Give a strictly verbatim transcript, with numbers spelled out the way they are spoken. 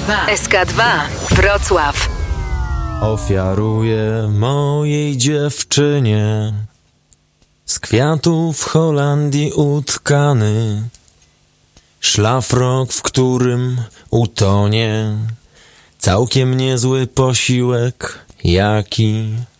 dwa. S K dwa Wrocław. Ofiaruję mojej dziewczynie z kwiatów w Holandii utkany szlafrok, w którym utonie całkiem niezły posiłek, jaki